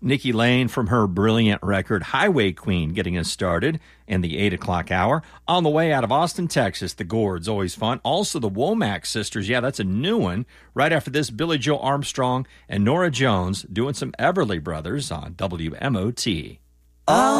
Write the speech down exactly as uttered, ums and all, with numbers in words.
Nikki Lane from her brilliant record Highway Queen getting us started in the eight o'clock hour. On the way out of Austin, Texas, the Gourds, always fun. Also the Womack Sisters, yeah, that's a new one. Right after this, Billy Joe Armstrong and Nora Jones doing some Everly Brothers on W M O T. Oh.